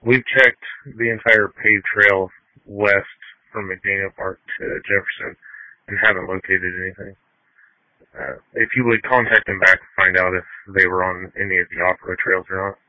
We've checked the entire paved trail west from McDaniel Park to Jefferson and haven't located anything. If you would contact them back and find out if they were on any of the off-road trails or not.